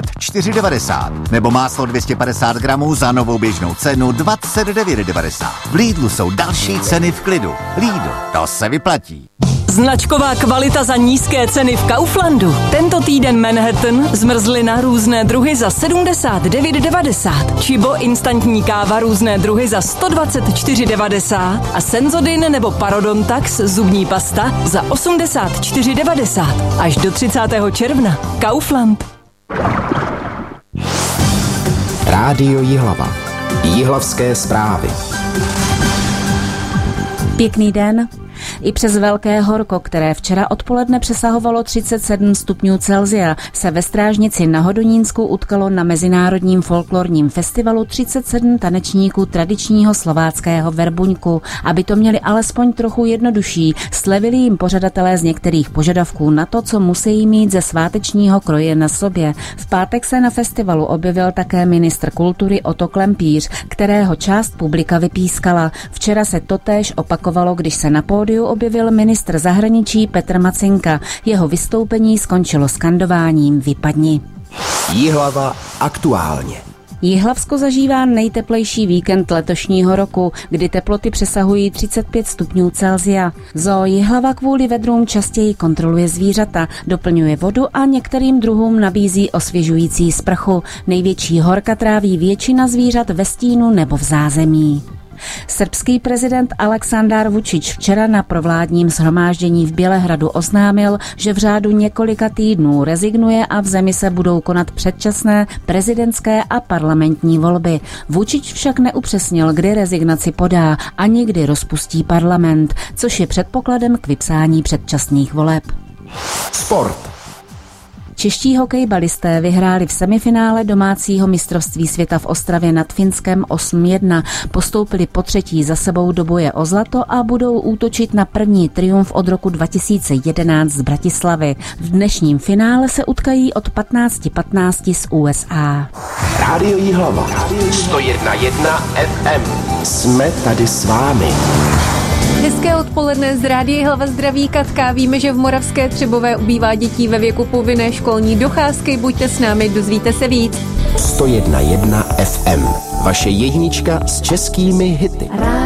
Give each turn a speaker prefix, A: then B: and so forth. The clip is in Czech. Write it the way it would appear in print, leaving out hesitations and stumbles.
A: 24,90 nebo máslo 250 gramů za novou běžnou cenu 29,90. V Lidlu jsou další ceny v klidu. Lidl, to se vyplatí.
B: Značková kvalita za nízké ceny v Kauflandu. Tento týden Manhattan, zmrzlina různé druhy za 79,90. Chibo instantní káva různé druhy za 124,90. A Sensodyne nebo Parodontax zubní pasta za 84,90. Až do 30. června. Kaufland.
C: Rádio Jihlava. Jihlavské zprávy.
D: Pěkný den. I přes velké horko, které včera odpoledne přesahovalo 37 stupňů Celsia, se ve Strážnici na Hodonínsku utkalo na Mezinárodním folklorním festivalu 37 tanečníků tradičního slováckého verbuňku. Aby to měli alespoň trochu jednodušší, slevili jim pořadatelé z některých požadavků na to, co musí mít ze svátečního kroje na sobě. V pátek se na festivalu objevil také ministr kultury Otto Klempíř, kterého část publika vypískala. Včera se totéž opakovalo, když se na pódiu objevil ministr zahraničí Petr Macinka. Jeho vystoupení skončilo skandováním Vypadni.
C: Jihlava aktuálně.
D: Jihlavsko zažívá nejteplejší víkend letošního roku, kdy teploty přesahují 35 stupňů Celsia. Zoo Jihlava kvůli vedrům častěji kontroluje zvířata, doplňuje vodu a některým druhům nabízí osvěžující sprchu. Největší horka tráví většina zvířat ve stínu nebo v zázemí. Srbský prezident Aleksandar Vučić včera na provládním shromáždění v Bělehradu oznámil, že v řádu několika týdnů rezignuje a v zemi se budou konat předčasné prezidentské a parlamentní volby. Vučić však neupřesnil, kdy rezignaci podá ani kdy rozpustí parlament, což je předpokladem k vypsání předčasných voleb.
C: Sport.
D: Čeští hokejbalisté vyhráli v semifinále domácího mistrovství světa v Ostravě nad Finskem 8-1, postoupili po třetí za sebou do boje o zlato a budou útočit na první triumf od roku 2011 z Bratislavy. V dnešním finále se utkají od 15:15 z USA.
C: Rádio Jihlava. 101,1 FM. Jsme tady s vámi.
E: Hezké odpoledne z Rádia Jihlava zdraví Katka. Víme, že v Moravské Třebové ubývá dětí ve věku povinné školní docházky. Buďte s námi, dozvíte se víc.
C: 101,1 FM. Vaše jednička s českými hity.